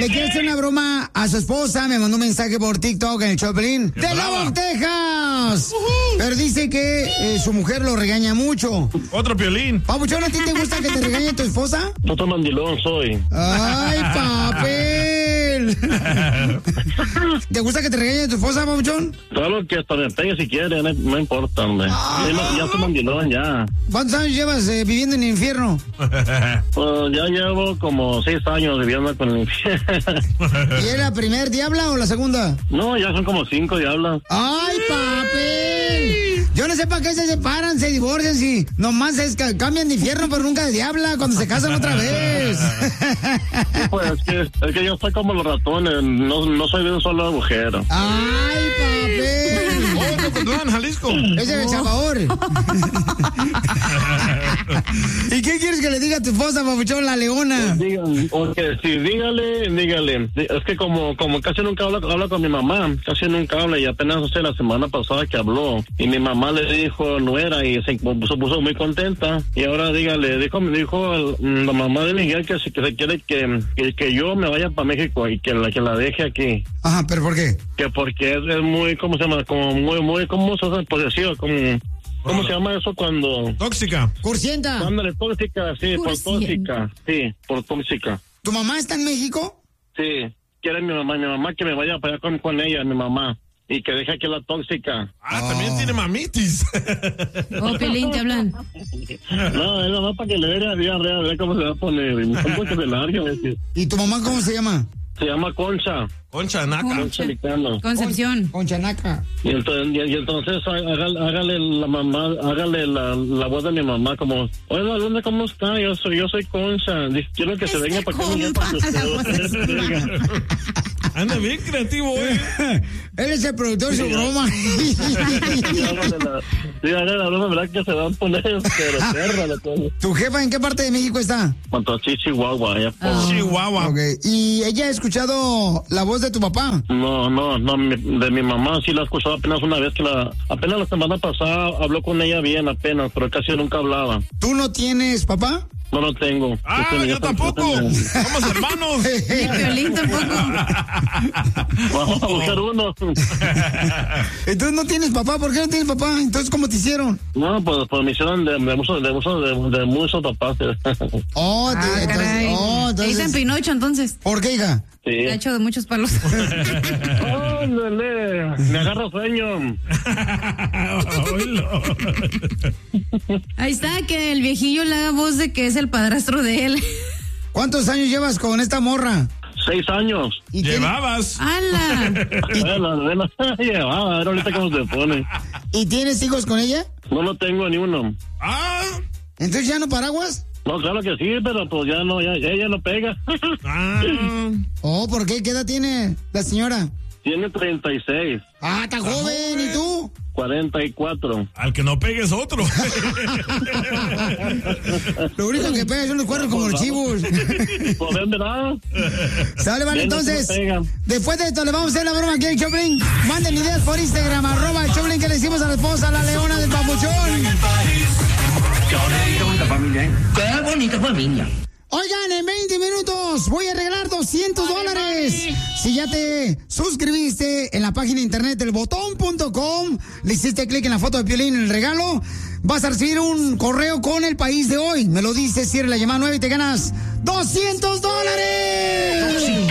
le quiere hacer una broma a su esposa. Me mandó un mensaje por TikTok en el Choplin de Lubbock, Texas. Pero dice que su mujer lo regaña mucho. Otro Piolín. Papuchón, ¿a ti te gusta que te regañe tu esposa? Otro mandilón soy. ¡Ay, papel! ¿Te gusta que te regañe tu esposa, Papuchón? Claro que hasta me pegue si quiere, no importa, hombre. Ya soy mandilón, ya. ¿Cuántos años llevas viviendo en el infierno? Pues ya llevo como 6 años viviendo con el infierno. ¿Y es la primer diabla o la segunda? No, ya son como 5 diablas. ¡Ay, papel! Yo no sé para qué se separan, se divorcian, si nomás cambian de infierno, pero nunca de diabla cuando se casan otra vez. Pues es que yo estoy como los ratones, no soy de un solo agujero. ¡Ay, papel! ¡Oh, Jalisco! Ese es el Salvador. ¿Y qué quieres que le diga a tu esposa, papuchón, la leona? Dígale. Es que como casi nunca habla con mi mamá, casi nunca habla, y apenas hace la semana pasada que habló, y mi mamá le dijo nuera y se puso muy contenta, y ahora dígale, dijo la mamá de Miguel que se quiere que yo me vaya para México y que la deje aquí. Ajá, ¿pero por qué? Que porque es muy, ¿cómo se llama? Como muy, ¿cómo se hace? Posesivo, ¿cómo se llama eso cuando? Tóxica. Cursienta. Ándale, tóxica, sí, por tóxica. Sí, por tóxica. ¿Tu mamá está en México? Sí, quiere mi mamá que me vaya para allá con ella, mi mamá. Y que deje aquí la tóxica. También tiene mamitis. Piolín, te hablan. No, es nomás para que le vea diarrea, cómo se va a poner. Un poco de largo. ¿Y tu mamá cómo se llama? Se llama Concha. Concha Naca. Concha Licano. Concepción. Concha Naca. Y entonces hágale la mamá, hágale la voz de mi mamá como, hola, ¿dónde cómo está? Yo soy Concha. Quiero que se venga para acá. Anda bien creativo, Él es el productor de su broma. Sí, hágale la broma, ¿verdad? Que se van a poner, pero perra la cosa. ¿Tu jefa en qué parte de México está? Cuanto Chihuahua, allá por... Chihuahua. Ok. ¿Y ella ha escuchado la voz de tu papá? No, de mi mamá sí la he escuchado apenas una vez apenas la semana pasada habló con ella bien apenas, pero casi nunca hablaba. ¿Tú no tienes papá? No lo tengo. Yo tampoco. Somos hermanos. Ni Piolín tampoco. Vamos a buscar uno. Entonces no tienes papá. ¿Por qué no tienes papá? Entonces, ¿cómo te hicieron? No, pues me hicieron de muchos papás. Te dicen Pinocho, entonces. ¿Por qué, hija? Sí. Te ha hecho de muchos palos. ¡Ándale! Me agarra sueño. Ahí está, que el viejillo le haga voz de que es el padrastro de él. ¿Cuántos años llevas con esta morra? 6 años. ¿Y Llevabas. ¡Hala! Llevaba, a ver ahorita cómo se pone. ¿Y tienes hijos con ella? No tengo ni uno. ¿Entonces ya no paraguas? No, claro que sí, pero pues ya no, ella no pega. ¿Por qué? ¿Qué edad tiene la señora? Tiene 36. Está joven. ¿Y tú? 44. Al que no pegues otro. Lo único que pega son los cuernos como los chivos. Pues ven, ¿verdad? Sale, vale, entonces. Después de esto, le vamos a hacer la broma aquí al Choplin. Manden ideas por Instagram, @Choplin, que le hicimos a la esposa, la leona del papuchón. Qué bonita familia, ¿eh? Qué bonita familia. Oigan, en 20 minutos voy a regalar $200. Si ya te suscribiste en la página de internet elbotón.com, le hiciste clic en la foto de Piolín en el regalo, vas a recibir un correo con el país de hoy. Me lo dices, cierra la llamada 9 y te ganas $200.